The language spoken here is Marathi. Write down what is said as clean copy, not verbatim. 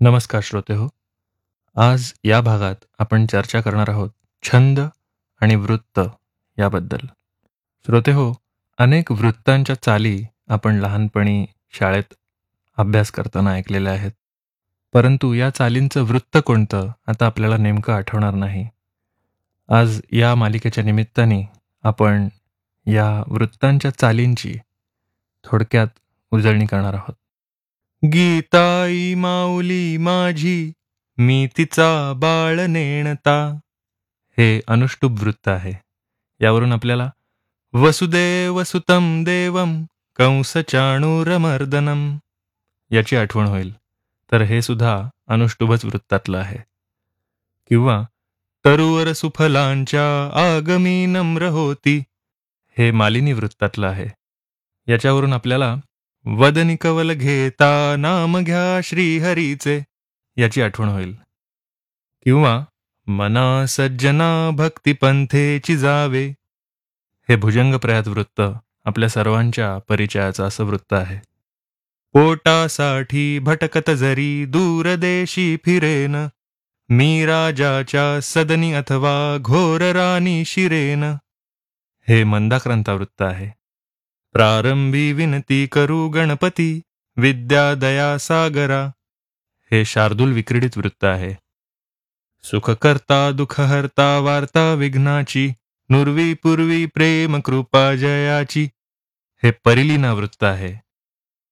नमस्कार श्रोते हो. आज या भागात आपण चर्चा करणार आहोत छंद आणि वृत्त याबद्दल. श्रोते हो, अनेक वृत्तांच्या चाली आपण लहानपणी शाळेत अभ्यास करताना ऐकलेल्या आहेत. परंतु या चालींचं वृत्त कोणतं आता आपल्याला नेमकं आठवणार नाही. आज या मालिकेच्या निमित्ताने आपण या वृत्तांच्या चालींची थोडक्यात उजळणी करणार आहोत. गीताई माऊली माझी, मी तिचा बाळ नेणता. हे अनुष्टुप वृत्त आहे. यावरून आपल्याला वसुदेव सुतम देवम कंस चाणूरमर्दनम याची आठवण होईल. तर हे सुद्धा अनुष्टुभच वृत्तातलं आहे. किंवा तरुवर सुफलांच्या आगमी नम्र होती, हे मालिनी वृत्तातलं आहे. याच्यावरून आपल्याला वदनी कवल घेता नाम घ्या श्रीहरीचे याची आठवण होईल. किंवा मना सज्जना भक्तिपंथेची जावे, हे भुजंगप्रयात वृत्त आपल्या सर्वांच्या परिचयाचं असं वृत्त आहे. पोटासाठी भटकत जरी दूरदेशी फिरेन, मी राजाच्या सदनी अथवा घोर राणी शिरेन, हे मंदाक्रांता वृत्त आहे. प्रारंभी विनती करू गणपती विद्या दया सागरा, हे शार्दूल विक्रीडित वृत्त आहे. सुखकर्ता दुःखहर्ता वार्ता विघ्नाची, नुर्वी पूर्वी प्रेम कृपा जयाची, हे परिलीना वृत्त आहे.